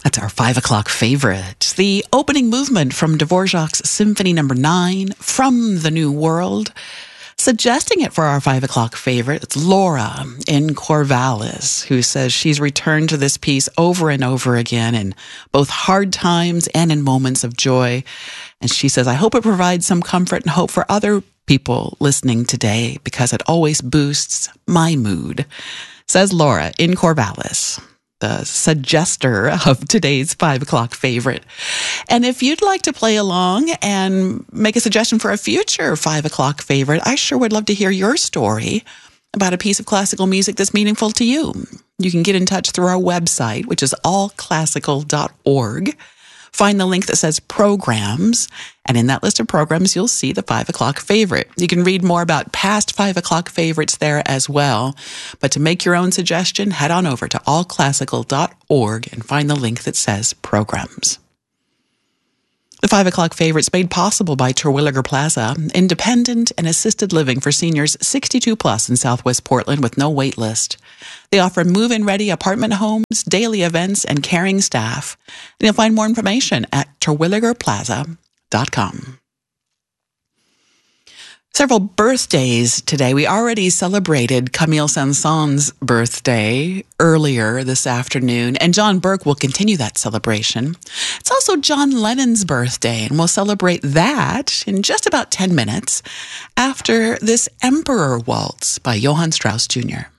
That's our 5 o'clock favorite. The opening movement from Dvorak's Symphony No. 9, From the New World. Suggesting it for our 5 o'clock favorite, it's Laura in Corvallis, who says she's returned to this piece over and over again in both hard times and in moments of joy. And she says, I hope it provides some comfort and hope for other people listening today because it always boosts my mood. Says Laura in Corvallis, the suggester of today's 5 o'clock favorite. And if you'd like to play along and make a suggestion for a future 5 o'clock favorite, I sure would love to hear your story about a piece of classical music that's meaningful to you. You can get in touch through our website, which is allclassical.org. Find the link that says programs, and in that list of programs, you'll see the 5 o'clock favorite. You can read more about past 5 o'clock favorites there as well. But to make your own suggestion, head on over to allclassical.org and find the link that says programs. The 5 o'clock favorite's made possible by Terwilliger Plaza, independent and assisted living for seniors 62 plus in Southwest Portland with no wait list. They offer move-in ready apartment homes, daily events, and caring staff. And you'll find more information at terwilligerplaza.com. Several birthdays today. We already celebrated Camille Saint-Saëns' birthday earlier this afternoon, and John Burke will continue that celebration. It's also John Lennon's birthday, and we'll celebrate that in just about 10 minutes after this Emperor Waltz by Johann Strauss Jr.